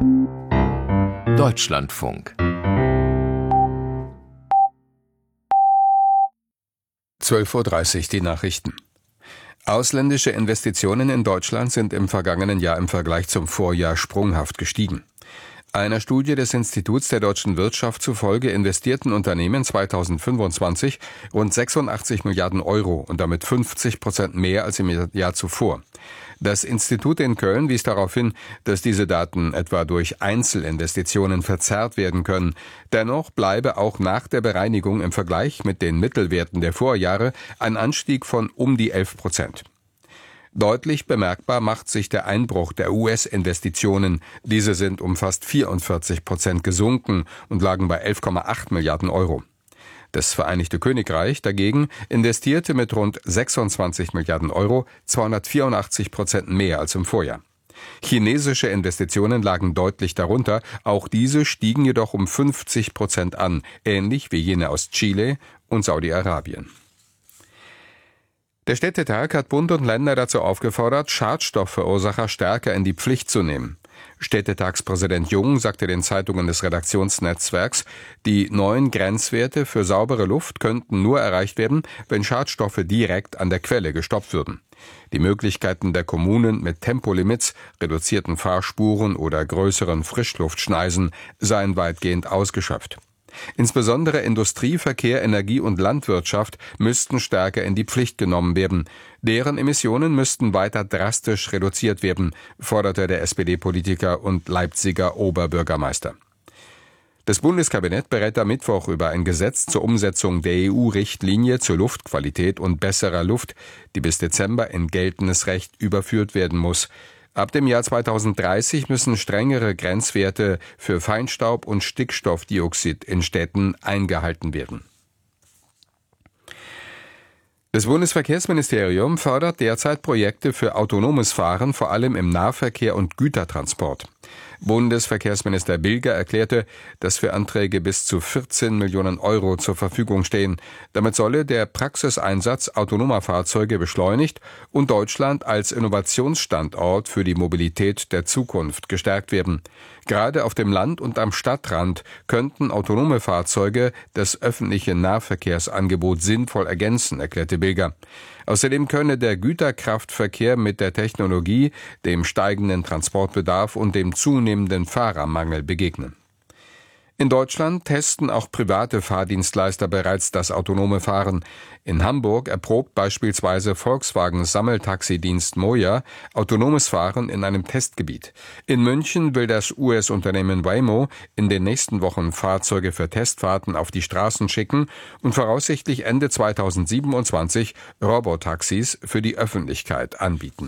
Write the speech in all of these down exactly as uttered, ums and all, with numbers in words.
Deutschlandfunk. zwölf Uhr dreißig, die Nachrichten. Ausländische Investitionen in Deutschland sind im vergangenen Jahr im Vergleich zum Vorjahr sprunghaft gestiegen. Einer Studie des Instituts der deutschen Wirtschaft zufolge investierten Unternehmen zweitausendfünfundzwanzig rund sechsundachtzig Milliarden Euro und damit fünfzig Prozent mehr als im Jahr zuvor. Das Institut in Köln wies darauf hin, dass diese Daten etwa durch Einzelinvestitionen verzerrt werden können. Dennoch bleibe auch nach der Bereinigung im Vergleich mit den Mittelwerten der Vorjahre ein Anstieg von um die elf Prozent. Deutlich bemerkbar macht sich der Einbruch der U S-Investitionen. Diese sind um fast vierundvierzig Prozent gesunken und lagen bei elf Komma acht Milliarden Euro. Das Vereinigte Königreich dagegen investierte mit rund sechsundzwanzig Milliarden Euro zweihundertvierundachtzig Prozent mehr als im Vorjahr. Chinesische Investitionen lagen deutlich darunter, auch diese stiegen jedoch um fünfzig Prozent an, ähnlich wie jene aus Chile und Saudi-Arabien. Der Städtetag hat Bund und Länder dazu aufgefordert, Schadstoffverursacher stärker in die Pflicht zu nehmen. Städtetagspräsident Jung sagte den Zeitungen des Redaktionsnetzwerks, die neuen Grenzwerte für saubere Luft könnten nur erreicht werden, wenn Schadstoffe direkt an der Quelle gestoppt würden. Die Möglichkeiten der Kommunen mit Tempolimits, reduzierten Fahrspuren oder größeren Frischluftschneisen seien weitgehend ausgeschöpft. Insbesondere Industrie, Verkehr, Energie und Landwirtschaft müssten stärker in die Pflicht genommen werden. Deren Emissionen müssten weiter drastisch reduziert werden, forderte der S P D-Politiker und Leipziger Oberbürgermeister. Das Bundeskabinett berät am Mittwoch über ein Gesetz zur Umsetzung der E U-Richtlinie zur Luftqualität und besserer Luft, die bis Dezember in geltendes Recht überführt werden muss. Ab dem Jahr zweitausenddreißig müssen strengere Grenzwerte für Feinstaub und Stickstoffdioxid in Städten eingehalten werden. Das Bundesverkehrsministerium fördert derzeit Projekte für autonomes Fahren, vor allem im Nahverkehr und Gütertransport. Bundesverkehrsminister Bilger erklärte, dass für Anträge bis zu vierzehn Millionen Euro zur Verfügung stehen. Damit solle der Praxiseinsatz autonomer Fahrzeuge beschleunigt und Deutschland als Innovationsstandort für die Mobilität der Zukunft gestärkt werden. Gerade auf dem Land und am Stadtrand könnten autonome Fahrzeuge das öffentliche Nahverkehrsangebot sinnvoll ergänzen, erklärte Bilger. Außerdem könne der Güterkraftverkehr mit der Technologie dem steigenden Transportbedarf und dem zunehmenden Fahrermangel begegnen. In Deutschland testen auch private Fahrdienstleister bereits das autonome Fahren. In Hamburg erprobt beispielsweise Volkswagens Sammeltaxidienst Moja autonomes Fahren in einem Testgebiet. In München will das U S-Unternehmen Waymo in den nächsten Wochen Fahrzeuge für Testfahrten auf die Straßen schicken und voraussichtlich Ende zweitausendsiebenundzwanzig Robotaxis für die Öffentlichkeit anbieten.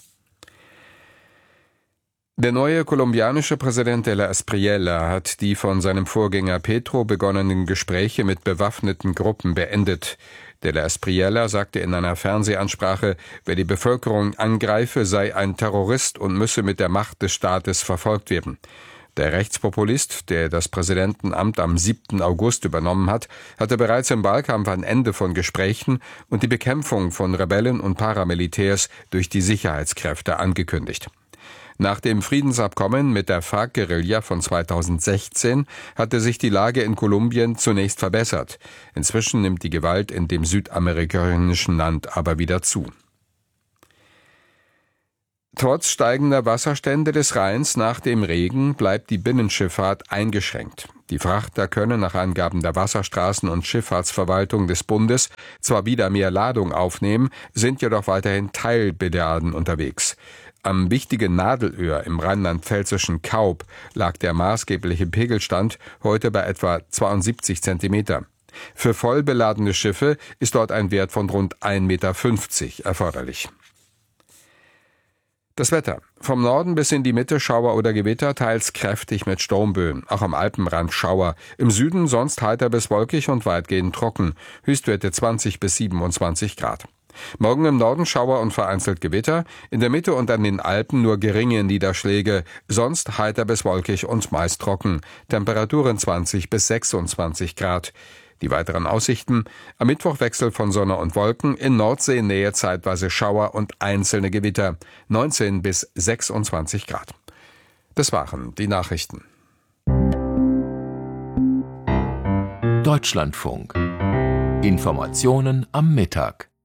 Der neue kolumbianische Präsident de la Espriella hat die von seinem Vorgänger Petro begonnenen Gespräche mit bewaffneten Gruppen beendet. De la Espriella sagte in einer Fernsehansprache, wer die Bevölkerung angreife, sei ein Terrorist und müsse mit der Macht des Staates verfolgt werden. Der Rechtspopulist, der das Präsidentenamt am siebten August übernommen hat, hatte bereits im Wahlkampf ein Ende von Gesprächen und die Bekämpfung von Rebellen und Paramilitärs durch die Sicherheitskräfte angekündigt. Nach dem Friedensabkommen mit der FARC-Guerilla von zweitausendsechzehn hatte sich die Lage in Kolumbien zunächst verbessert. Inzwischen nimmt die Gewalt in dem südamerikanischen Land aber wieder zu. Trotz steigender Wasserstände des Rheins nach dem Regen bleibt die Binnenschifffahrt eingeschränkt. Die Frachter können nach Angaben der Wasserstraßen- und Schifffahrtsverwaltung des Bundes zwar wieder mehr Ladung aufnehmen, sind jedoch weiterhin Teilbilliarden unterwegs. Am wichtigen Nadelöhr im rheinland-pfälzischen Kaub lag der maßgebliche Pegelstand heute bei etwa zweiundsiebzig Zentimeter. Für voll beladene Schiffe ist dort ein Wert von rund ein Meter fünfzig erforderlich. Das Wetter. Vom Norden bis in die Mitte Schauer oder Gewitter, teils kräftig mit Sturmböen. Auch am Alpenrand Schauer. Im Süden sonst heiter bis wolkig und weitgehend trocken. Höchstwerte zwanzig bis siebenundzwanzig Grad. Morgen im Norden Schauer und vereinzelt Gewitter. In der Mitte und an den Alpen nur geringe Niederschläge. Sonst heiter bis wolkig und meist trocken. Temperaturen zwanzig bis sechsundzwanzig Grad. Die weiteren Aussichten: am Mittwoch Wechsel von Sonne und Wolken, in Nordseenähe zeitweise Schauer und einzelne Gewitter, neunzehn bis sechsundzwanzig Grad. Das waren die Nachrichten. Deutschlandfunk. Informationen am Mittag.